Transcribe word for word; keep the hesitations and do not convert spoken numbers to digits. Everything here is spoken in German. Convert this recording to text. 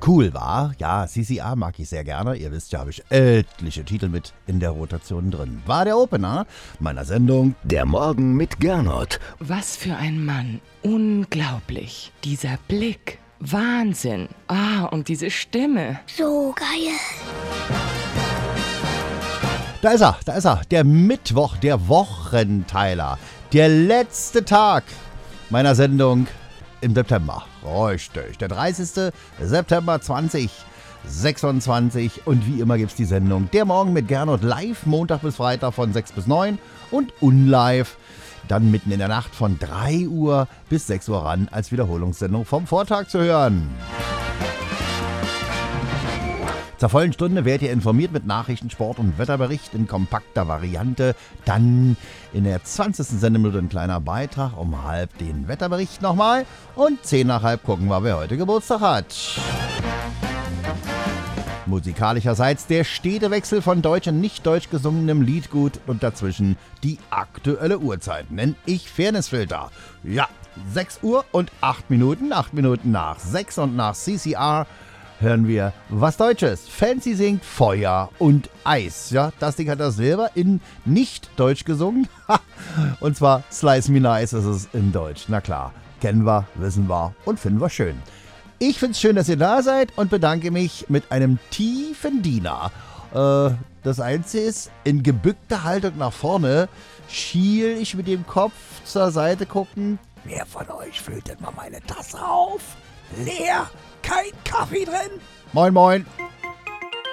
Cool war, ja, C C R mag ich sehr gerne. Ihr wisst ja, habe ich etliche Titel mit in der Rotation drin. War der Opener meiner Sendung Der Morgen mit Gernot. Was für ein Mann. Unglaublich. Dieser Blick. Wahnsinn. Ah, und diese Stimme. So geil. Da ist er, da ist er, der Mittwoch, der Wochenteiler, der letzte Tag meiner Sendung im September. Richtig, der dreißigste September zweitausendsechsundzwanzig und wie immer gibt es die Sendung Der Morgen mit Gernot live Montag bis Freitag von sechs bis neun und unlive dann mitten in der Nacht von drei Uhr bis sechs Uhr ran als Wiederholungssendung vom Vortag zu hören. Zur vollen Stunde werdet ihr informiert mit Nachrichten, Sport und Wetterbericht in kompakter Variante. Dann in der zwanzigsten Sendeminute ein kleiner Beitrag, um halb den Wetterbericht nochmal. Und zehn nach halb gucken wir, wer heute Geburtstag hat. Musikalischerseits der stete Wechsel von deutsch und nicht deutsch gesungenem Liedgut und dazwischen die aktuelle Uhrzeit. Nenn ich Fairnessfilter. Ja, sechs Uhr und acht Minuten, acht Minuten nach sechs und nach C C R hören wir was Deutsches. Fancy singt Feuer und Eis. Ja, das Ding hat das selber in nicht Deutsch gesungen. Und zwar Slice Me Nice ist es in Deutsch. Na klar, kennen wir, wissen wir und finden wir schön. Ich finde es schön, dass ihr da seid und bedanke mich mit einem tiefen Diener. Äh, das Einzige ist, in gebückter Haltung nach vorne schiel ich mit dem Kopf zur Seite gucken. Wer von euch füllt denn mal meine Tasse auf? Leer, kein Kaffee drin. Moin, moin.